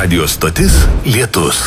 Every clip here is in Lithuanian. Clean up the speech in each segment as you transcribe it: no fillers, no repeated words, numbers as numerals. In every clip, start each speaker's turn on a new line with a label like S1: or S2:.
S1: Radijo stotis Lietus.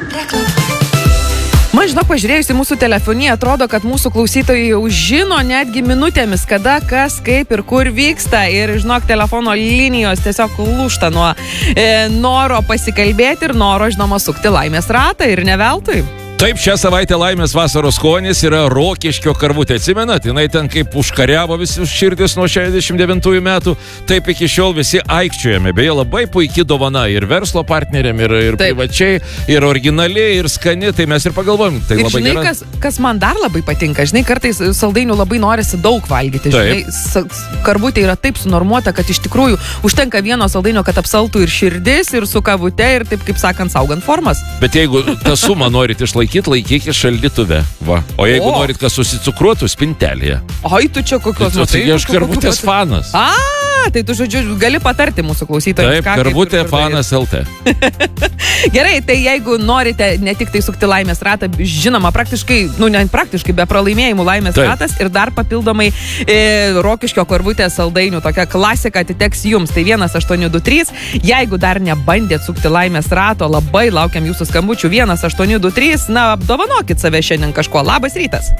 S2: Man, žinok, pažiūrėjus į mūsų telefonį, atrodo, kad mūsų klausytojai jau žino netgi minutėmis, kada, kas, kaip ir kur vyksta. Ir, žinok, telefono linijos tiesiog lūžta nuo noro pasikalbėti ir noro, žinoma, sukti laimės ratą ir ne veltui.
S3: Taip, šią savaitę laimės vasaros skonis yra Rokiškio karvutė. Atsimenat, jinai ten kaip užkariavo visi širdis nuo 69 metų, taip iki šiol visi aikčiojame. Beje, labai puikiai dovana ir verslo partneriam, ir privačiai, ir originali, ir skani, tai mes ir pagalvojom. Tai
S2: ir
S3: labai
S2: žinai,
S3: gera.
S2: kas man dar labai patinka, žinai, kartais saldainių labai norisi daug valgyti. Žinai, karvutė yra taip sunormuota, kad iš tikrųjų užtenka vieno saldainio, kad apsaltų ir širdis, ir su kavute, ir taip, kaip sakant, saugant formas.
S3: Bet jeigu tą sumą norit išlaikyti, laikykit šaldytuve. Va. O jeigu norit, kas susicukruotų, spintelėje.
S2: Ai, tu čia kokios
S3: matai? Tai aš karvutės fanas.
S2: Tai tu, žodžiu, gali patarti mūsų klausytojams.
S3: Taip, karvutė fanas LT.
S2: Gerai, tai jeigu norite ne tik tai sukti laimės ratą, žinoma, praktiškai, ne praktiškai, be pralaimėjimų laimės ratas ir dar papildomai Rokiškio karvutės saldainių, tokia klasika atiteks jums. Tai 1823. Jeigu dar nebandėt sukti laimės rato, labai laukiam jūsų skambučių 1823. Na, apdovanokit save šiandien kažkuo. Labas rytas.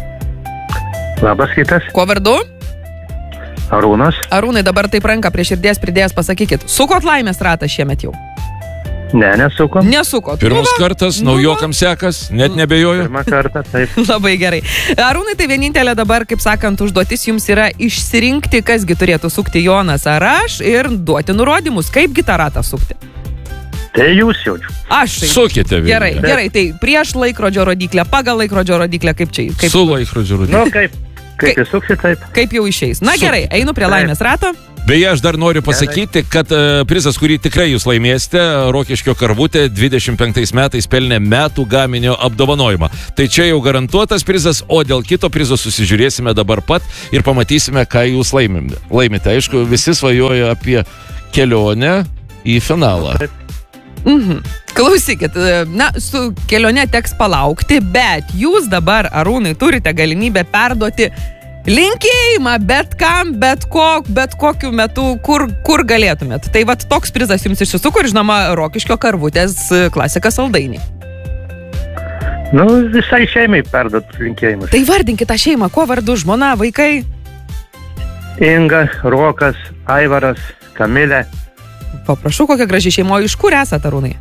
S4: Labas rytas.
S2: Kuo vardu?
S4: Arūnas.
S2: Arūnai, dabar taip ranką prie širdies pridėjęs pasakykit. Sukot laimės ratą šiemet jau?
S4: Ne, nesukom.
S2: Nesukot.
S3: Pirmas kartas, naujokam sekas, net nebejoju.
S4: Pirmą kartą, taip.
S2: Labai gerai. Arūnai, tai vienintelė dabar, kaip sakant, užduotis jums yra išsirinkti, kasgi turėtų sukti Jonas ar aš ir duoti nurodymus, kaipgi tą ratą sukti.
S4: Tai jūs jaučiu.
S2: Aš tai.
S3: Sukite vieną.
S2: Gerai, tai prieš laikrodžio rodiklę, pagal laikrodžio rodiklę, kaip čia?
S3: Su laikrodžio rodiklę.
S4: Nu, kaip įsuksi, taip.
S2: Kaip jau išeis. Na gerai, einu prie laimės rato.
S3: Beje, aš dar noriu pasakyti, kad prizas, kurį tikrai jūs laimėsite, Rokiškio karvutė 25 metais pelnė metų gaminio apdovanojimą. Tai čia jau garantuotas prizas, o dėl kito prizo susižiūrėsime dabar pat ir pamatysime, ką jūs laimite. Aišku, visi svajoja apie kelionę į finalą.
S2: Klausykit, na, su kelione teks palaukti, bet jūs dabar, Arūnai, turite galimybę perduoti linkėjimą bet kam, bet kokiu metu, kur galėtumėt. Tai vat toks prizas jums išsisuko ir, žinoma, Rokiškio karvutės klasika saldainiai.
S4: Nu, visai šeimai perduot linkėjimus.
S2: Tai vardinkit tą šeimą, kuo vardu, žmona, vaikai?
S4: Inga, Rokas, Aivaras, Kamilė.
S2: Paprašau, kokia graži šeima, iš kur esat, Arūnai?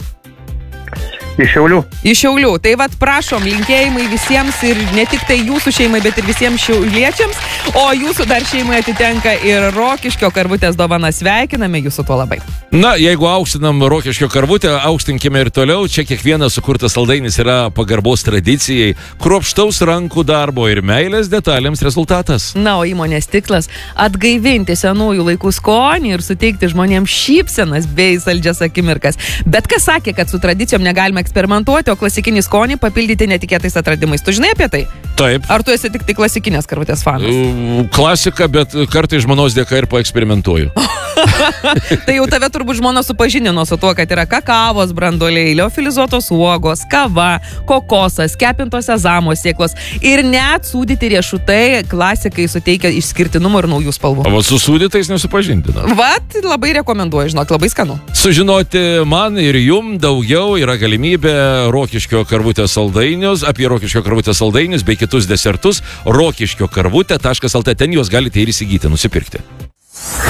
S4: Iš Šiaulių.
S2: Iš Šiaulių. Tai vat prašom, linkėjimai visiems ir ne tik tai jūsų šeimai, bet ir visiems šiauliečiams, o jūsų dar šeimai atitenka ir Rokiškio karvutės dovana. Sveikiname jūsų tuo labai.
S3: Na, jeigu aukštinam Rokiškio karvutę, aukštinkime ir toliau. Čia kiekvienas sukurtas saldainis yra pagarbos tradicijai, kruopštaus rankų darbo ir meilės detalėms rezultatas.
S2: Na, o įmonės tikslas atgaivinti senųjų laikų skonį ir suteikti žmonėms šypsenas bei saldžias akimirkas. Bet kas sakė, kad su tradicijom negalime eksperimentuoti, o klasikinį skonį papildyti netikėtais atradimais. Tu žinai apie tai?
S3: Taip.
S2: Ar tu esi tik tai klasikinės karvutės fanas?
S3: Klasika, bet kartais žmonos dėka ir paeksperimentuoju.
S2: Tai jau tave turbūt žmona supažinino su tuo, kad yra kakavos branduoliai, liofilizuotos uogos, kava, kokosas, kepintos sezamo sėklos ir net sūdyti riešutai klasikai suteikia išskirtinumo ir naujų spalvų.
S3: O su sūdytais nesupažindina.
S2: Vat, labai rekomenduoju, žinok, labai skanu.
S3: Sužinoti man ir jum daugiau yra galimybė Rokiškio karvutės saldainius, apie Rokiškio karvutės saldainius bei kitus desertus rokiškiokarvutė.lt. Ten juos galite ir įsigyti, nusipirkti.